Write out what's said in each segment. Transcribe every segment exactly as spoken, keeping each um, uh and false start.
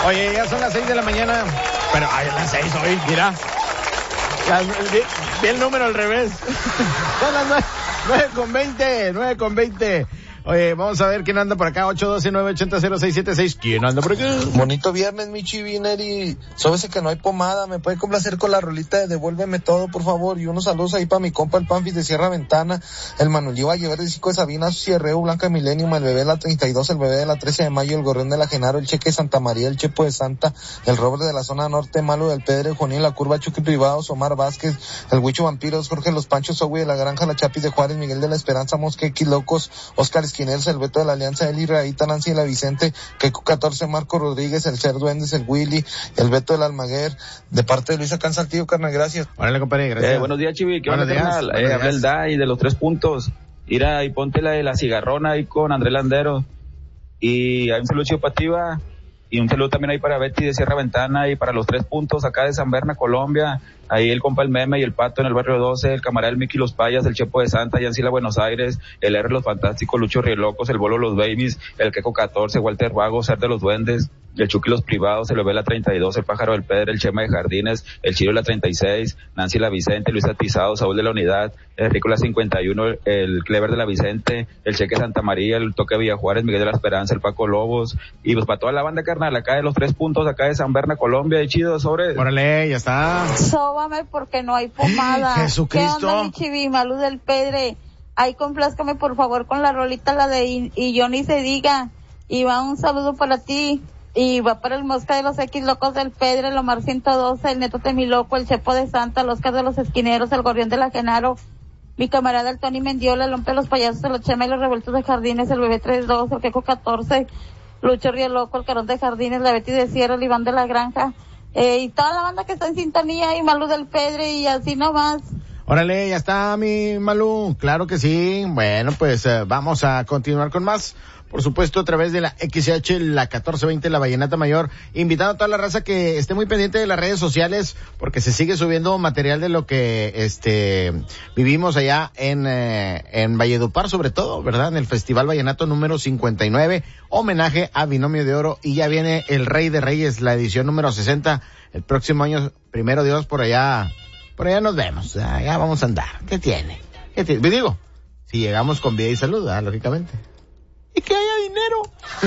Oye, ya son las seis de la mañana. Pero, ay, las seis hoy, mira. Las, vi, vi el número al revés. Son las nueve, nueve con veinte, nueve con veinte. Oye, vamos a ver quién anda por acá. ocho uno dos, nueve ocho cero, cero seis siete seis. ¿Quién anda por acá? Bonito viernes, mi Chivineri. Sóbese que no hay pomada. ¿Me puede complacer con la rolita de Devuélveme Todo, por favor? Y unos saludos ahí para mi compa el Panfis de Sierra Ventana, el Manuel Iba Llevar de Cico de Sabina, Cierreo, Blanca Millennium, el bebé de la treinta y dos, el bebé de la trece de mayo, el Gorrión de la Genaro, el Cheque de Santa María, el Chepo de Santa, el Robert de la zona norte, Malo del Pedre, Juanín, la Curva, Chucky Privados, Omar Vázquez, el Huicho Vampiros, Jorge Los Panchos, Sogui de la Granja, la Chapis de Juárez, Miguel de la Esperanza, Mosquequi Locos, Oscar Esquiners, el Beto de la Alianza, Eli Raíta, Nancy de la Vicente, Keku catorce, Marco Rodríguez, el Cer Duendes, el Willy, el Beto del Almaguer, de parte de Luisa Cansaltillo, carnal, gracias. Órale, compadre, gracias. Eh, buenos días, Chivi, ¿qué onda, carnal? Eh, habla el Dai de los tres puntos. Ira y ponte la de la cigarrona ahí con Andrés Landero. Y hay un saludo chido para ti, va. Y un saludo también ahí para Betty de Sierra Ventana y para los tres puntos acá de San Berna, Colombia. Ahí el compa el Meme y el Pato en el barrio doce, el camarada el Miki Los Payas, el Chepo de Santa, Yancila Buenos Aires, el R Los Fantásticos, Lucho Rielocos, el Bolo Los Babies, el Queco catorce, Walter Vago, Ser de los Duendes, el Chucky Los Privados, el Bebé la treinta y dos, el Pájaro del Pedro, el Chema de Jardines, el Chiro la treinta y seis, Nancy la Vicente, Luis Atizado, Saúl de la Unidad, el Rico la cincuenta y uno, el Clever de la Vicente, el Cheque Santa María, el Toque Villajuárez, Miguel de la Esperanza, el Paco Lobos, y pues para toda la banda, carnal, acá de los tres puntos, acá de San Berna, Colombia, y chido, sobre. Órale, ya está. Sóbame porque no hay pomada. Jesucristo. ¿Qué onda, mi Chivi? Malú del Pedre. Ahí complázcame por favor con la rolita, la de y, y yo ni se diga. Y va un saludo para ti. Y va para el Mosca de los X Locos del Pedre, el Omar ciento doce, el Neto Temiloco, el Chepo de Santa, el Oscar de los Esquineros, el Gorrión de la Genaro, mi camarada el Tony Mendiola, el Lompe de los Payasos, el Chema y los Revueltos de Jardines, el Bebé treinta y dos, el Queco catorce, Lucho Rielloco, el Carón de Jardines, la Betty de Sierra, el Iván de la Granja, eh, y toda la banda que está en sintonía, y Malú del Pedre, y así nomás. Órale, ya está mi Malú. Claro que sí. Bueno, pues eh, vamos a continuar con más. Por supuesto, a través de la X H, la catorce veinte, la Vallenata Mayor, invitando a toda la raza que esté muy pendiente de las redes sociales, porque se sigue subiendo material de lo que este vivimos allá en eh, en Valledupar, sobre todo, ¿verdad? En el Festival Vallenato número cincuenta y nueve, homenaje a Binomio de Oro, y ya viene el Rey de Reyes, la edición número sesenta, el próximo año, primero Dios, por allá, por allá nos vemos, allá vamos a andar. ¿Qué tiene? ¿Qué tiene? Me digo, si llegamos con vida y salud, ¿verdad? Lógicamente. Y que haya dinero.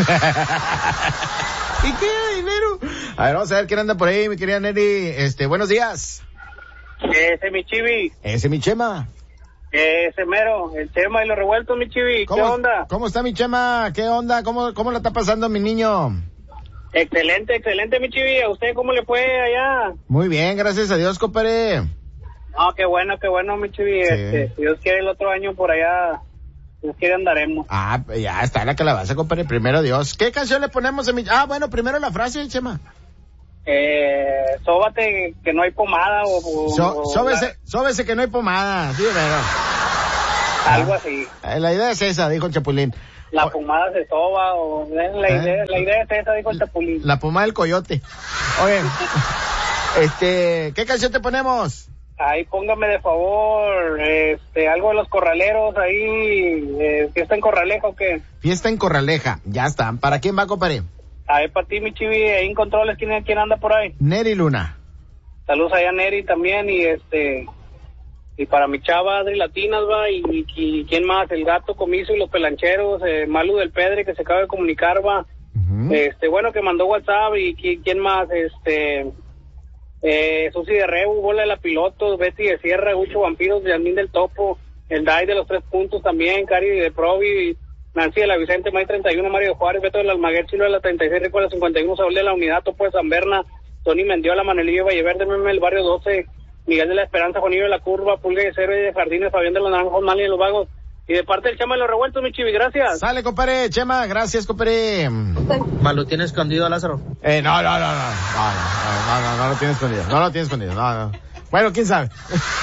Y que haya dinero. A ver, vamos a ver quién anda por ahí, mi querida Neri. Este, buenos días. Ese mi Chivi. Ese mi Chema. Ese mero, el Chema y los revueltos, mi Chivi. ¿Qué onda? ¿Cómo está mi Chema? ¿Qué onda? ¿Cómo, cómo la está pasando mi niño? Excelente, excelente, mi Chivi. ¿A usted cómo le fue allá? Muy bien, gracias a Dios, compadre. No, qué bueno, qué bueno, mi Chivi. Sí. Este, si Dios quiere el otro año por allá, si Dios quiere andaremos. Ah, ya está la calabaza, compadre. Primero Dios. ¿Qué canción le ponemos a mi... Ah, bueno, primero la frase, Chema. Eh, sóbate que no hay pomada o... So, o sóbese, la... sóbese que no hay pomada, sí, pero... Algo así. La idea es esa, dijo el Chapulín. La pomada se soba o... La, ¿Eh? idea, la idea es esa, dijo el Chapulín. La pomada del coyote. Oye, este, ¿qué canción te ponemos? Ahí póngame de favor, este, algo de los corraleros ahí, eh, ¿fiesta en Corraleja o qué? Fiesta en Corraleja, ya está. ¿Para quién va, compadre? Ahí para ti, mi Chivi, ahí en controles, ¿quién, quién anda por ahí? Neri Luna. Saludos allá a Neri también, y este, y para mi chava Adri Latinas, va, y, y, y quién más, el Gato Comiso y los Pelancheros, eh, Malu del Pedre, que se acaba de comunicar, va, uh-huh. este, bueno, que mandó WhatsApp, y quién más, este... Eh, Susi de Rebu, Bola de la Pilotos, Betty de Sierra, Ucho Vampiros, Yasmín del Topo, el Dai de los tres puntos también, Cari de Provi, Nancy de la Vicente, May treinta y uno, Mario de Juárez, Beto del Almaguer, Chilo de la treinta y seis, Rico de la cincuenta y uno, Saúl de la Unidad, Topo de San Berna, Tony Mendiola, Manelillo, Valleverde, Meme, el barrio doce, Miguel de la Esperanza, Juanillo de la Curva, Pulga de Cerro y de Jardines, Fabián de los Naranjos, Mali de los Vagos, y de parte del Chema de los Revueltos, mi Chivi, gracias. Sale, compadre, Chema, gracias, compadre. ¿Malo tiene escondido a Lázaro? Eh, no, no, no, no, no, no, no, no, no lo tiene escondido, no lo tiene escondido, no, no. Bueno, quién sabe.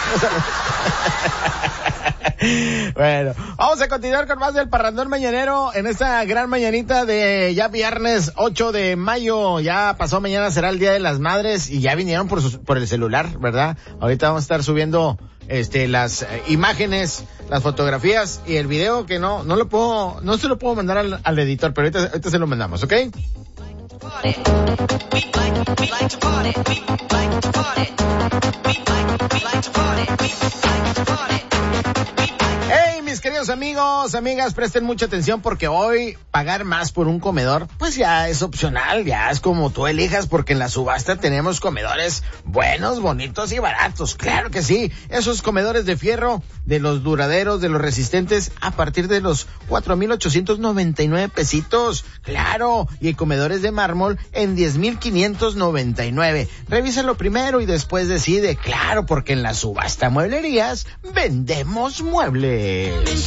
Bueno, vamos a continuar con más del Parrandón Mañanero en esta gran mañanita de ya viernes ocho de mayo. Ya pasó, mañana será el Día de las Madres y ya vinieron por su, por el celular, ¿verdad? Ahorita vamos a estar subiendo este las eh, imágenes, las fotografías y el video, que no no lo puedo no se lo puedo mandar al, al editor, pero ahorita, ahorita se lo mandamos, ¿ok? Hey, mis queridos amigos, amigas, presten mucha atención porque hoy pagar más por un comedor, pues ya es opcional, ya es como tú elijas, porque en la subasta tenemos comedores buenos, bonitos y baratos, claro que sí, esos comedores de fierro, de los duraderos, de los resistentes, a partir de los cuatro mil ochocientos noventa y nueve pesitos, claro, y comedores de mármol en diez mil quinientos noventa y nueve. Revísalo primero y después decide, claro, porque en la subasta mueblerías vendemos muebles.